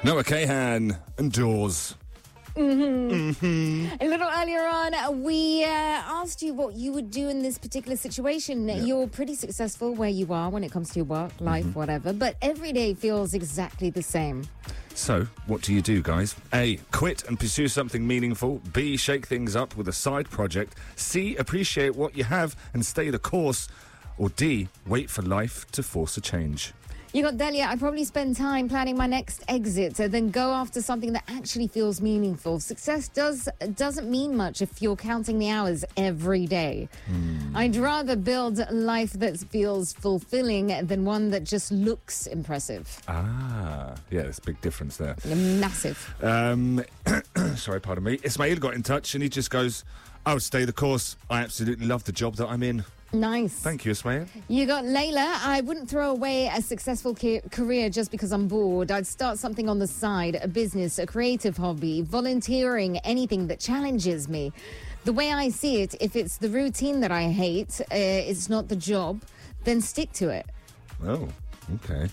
Noah Kahan and Jaws. A little earlier on, we asked you what you would do in this particular situation. Yeah. You're pretty successful where you are when it comes to your work, life, whatever, but every day feels exactly the same. So, what do you do, guys? A, quit and pursue something meaningful. B, shake things up with a side project. C, appreciate what you have and stay the course. Or D, wait for life to force a change. You got Delia. I probably spend time planning my next exit and then go after something that actually feels meaningful. Success doesn't mean much if you're counting the hours every day. I'd rather build a life that feels fulfilling than one that just looks impressive. Ah, yeah, there's a big difference there. Massive. Sorry, pardon me. Ismail got in touch and he just goes, I would stay the course. I absolutely love the job that I'm in. Nice. Thank you, Ismail. You got Layla. I wouldn't throw away a successful career just because I'm bored. I'd start something on the side, a business, a creative hobby, volunteering, anything that challenges me. The way I see it, if it's the routine that I hate, it's not the job, then stick to it. Oh, okay.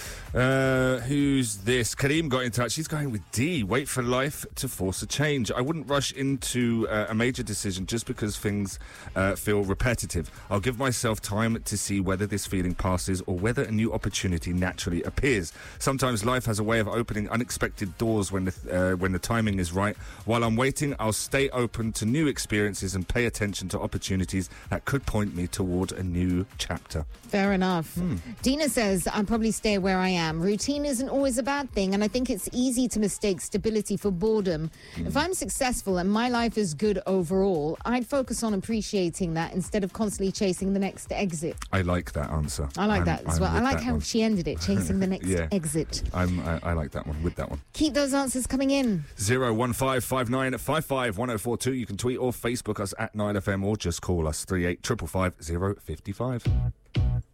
Who's this? Kareem got in touch. He's going with D. Wait for life to force a change. I wouldn't rush into a major decision just because things feel repetitive. I'll give myself time to see whether this feeling passes or whether a new opportunity naturally appears. Sometimes life has a way of opening unexpected doors when the timing is right. While I'm waiting, I'll stay open to new experiences and pay attention to opportunities that could point me toward a new chapter. Fair enough. Dina says, I'll probably stay where I am. Routine isn't always a bad thing, and I think it's easy to mistake stability for boredom. If I'm successful and my life is good overall, I'd focus on appreciating that instead of constantly chasing the next exit. I like that answer. I like that as well. I like how one. she ended it, chasing the next Yeah. exit. I like that one, with that one. Keep those answers coming in. 01559551042. You can tweet or Facebook us at 9FM or just call us 38555055.